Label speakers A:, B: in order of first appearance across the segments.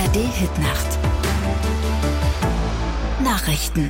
A: ARD-Hitnacht. Nachrichten.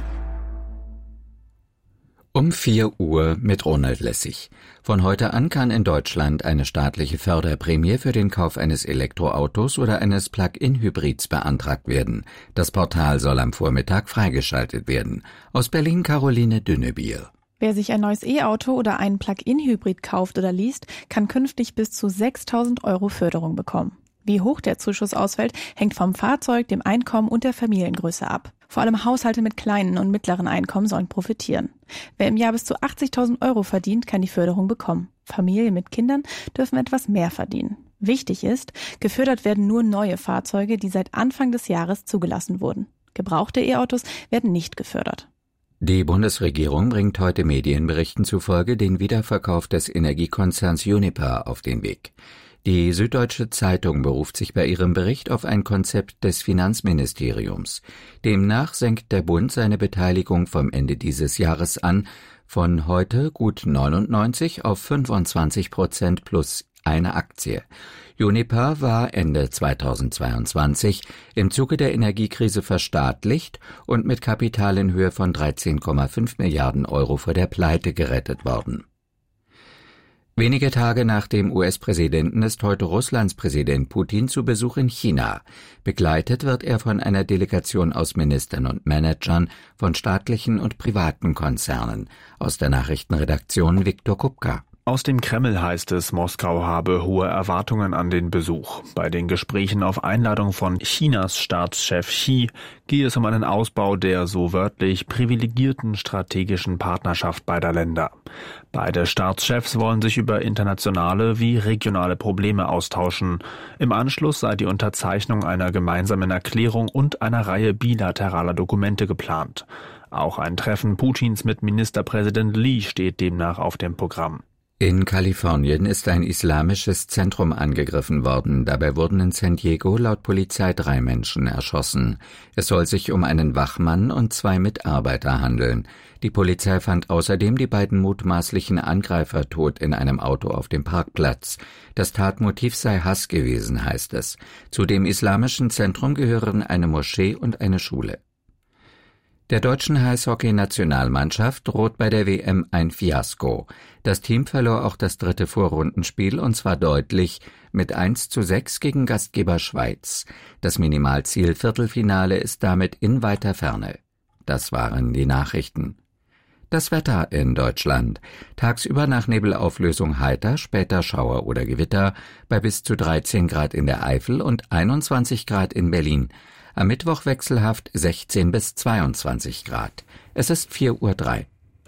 B: Um 4 Uhr mit Ronald Lessig. Von heute an kann in Deutschland eine staatliche Förderprämie für den Kauf eines Elektroautos oder eines Plug-in-Hybrids beantragt werden. Das Portal soll am Vormittag freigeschaltet werden. Aus Berlin Caroline Dünnebier.
C: Wer sich ein neues E-Auto oder einen Plug-in-Hybrid kauft oder liest, kann künftig bis zu 6.000 € Förderung bekommen. Wie hoch der Zuschuss ausfällt, hängt vom Fahrzeug, dem Einkommen und der Familiengröße ab. Vor allem Haushalte mit kleinen und mittleren Einkommen sollen profitieren. Wer im Jahr bis zu 80.000 € verdient, kann die Förderung bekommen. Familien mit Kindern dürfen etwas mehr verdienen. Wichtig ist, gefördert werden nur neue Fahrzeuge, die seit Anfang des Jahres zugelassen wurden. Gebrauchte E-Autos werden nicht gefördert.
B: Die Bundesregierung bringt heute Medienberichten zufolge den Wiederverkauf des Energiekonzerns Uniper auf den Weg. Die Süddeutsche Zeitung beruft sich bei ihrem Bericht auf ein Konzept des Finanzministeriums. Demnach senkt der Bund seine Beteiligung vom Ende dieses Jahres an von heute gut 99 auf 25% plus eine Aktie. Uniper war Ende 2022 im Zuge der Energiekrise verstaatlicht und mit Kapital in Höhe von 13,5 Milliarden € vor der Pleite gerettet worden. Wenige Tage nach dem US-Präsidenten ist heute Russlands Präsident Putin zu Besuch in China. Begleitet wird er von einer Delegation aus Ministern und Managern von staatlichen und privaten Konzernen. Aus der Nachrichtenredaktion Viktor Kupka.
D: Aus dem Kreml heißt es, Moskau habe hohe Erwartungen an den Besuch. Bei den Gesprächen auf Einladung von Chinas Staatschef Xi gehe es um einen Ausbau der so wörtlich privilegierten strategischen Partnerschaft beider Länder. Beide Staatschefs wollen sich über internationale wie regionale Probleme austauschen. Im Anschluss sei die Unterzeichnung einer gemeinsamen Erklärung und einer Reihe bilateraler Dokumente geplant. Auch ein Treffen Putins mit Ministerpräsident Li steht demnach auf dem Programm.
B: In Kalifornien ist ein islamisches Zentrum angegriffen worden. Dabei wurden in San Diego laut Polizei 3 Menschen erschossen. Es soll sich um einen Wachmann und 2 Mitarbeiter handeln. Die Polizei fand außerdem die beiden mutmaßlichen Angreifer tot in einem Auto auf dem Parkplatz. Das Tatmotiv sei Hass gewesen, heißt es. Zu dem islamischen Zentrum gehören eine Moschee und eine Schule. Der deutschen Eishockey-Nationalmannschaft droht bei der WM ein Fiasko. Das Team verlor auch das 3. Vorrundenspiel und zwar deutlich mit 1:6 gegen Gastgeber Schweiz. Das Minimalziel Viertelfinale ist damit in weiter Ferne. Das waren die Nachrichten. Das Wetter in Deutschland. Tagsüber nach Nebelauflösung heiter, später Schauer oder Gewitter bei bis zu 13 Grad in der Eifel und 21 Grad in Berlin. Am Mittwoch wechselhaft 16 bis 22 Grad. Es ist 4:03 Uhr.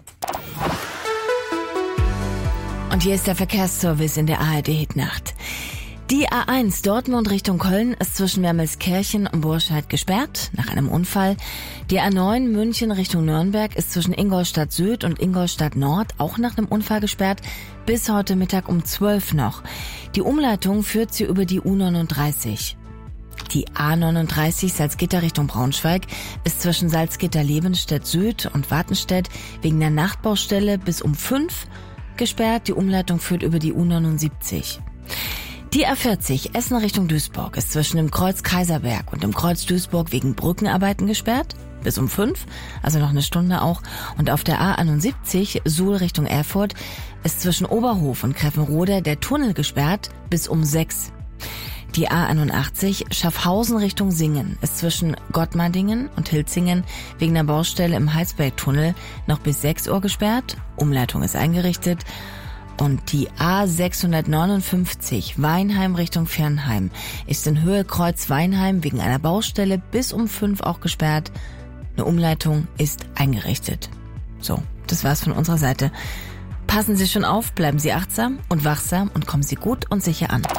A: Und hier ist der Verkehrsservice in der ARD-Hitnacht. Die A1 Dortmund Richtung Köln ist zwischen Wermelskirchen und Burscheid gesperrt, nach einem Unfall. Die A9 München Richtung Nürnberg ist zwischen Ingolstadt Süd und Ingolstadt Nord auch nach einem Unfall gesperrt, bis heute Mittag um 12 noch. Die Umleitung führt sie über die U39. Die A39 Salzgitter Richtung Braunschweig ist zwischen Salzgitter-Levenstedt Süd und Wartenstedt wegen der Nachtbaustelle bis um 5 gesperrt. Die Umleitung führt über die U79. Die A40 Essen Richtung Duisburg ist zwischen dem Kreuz Kaiserberg und dem Kreuz Duisburg wegen Brückenarbeiten gesperrt. Bis um 5, also noch eine Stunde auch. Und auf der A71 Suhl Richtung Erfurt ist zwischen Oberhof und Kreffenrode der Tunnel gesperrt bis um 6. Die A81 Schaffhausen Richtung Singen ist zwischen Gottmardingen und Hilzingen wegen der Baustelle im Heizbergtunnel noch bis 6 Uhr gesperrt. Umleitung ist eingerichtet. Und die A659 Weinheim Richtung Fernheim ist in Höhe Kreuz Weinheim wegen einer Baustelle bis um 5 auch gesperrt. Eine Umleitung ist eingerichtet. So, das war's von unserer Seite. Passen Sie schon auf, bleiben Sie achtsam und wachsam und kommen Sie gut und sicher an.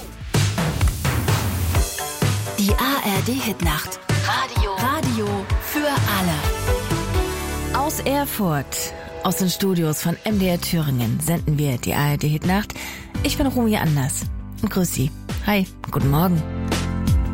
E: Die ARD-Hitnacht. Radio für alle.
A: Aus Erfurt, aus den Studios von MDR Thüringen senden wir die ARD-Hitnacht. Ich bin Romy Anders und grüß Sie. Hi, guten Morgen.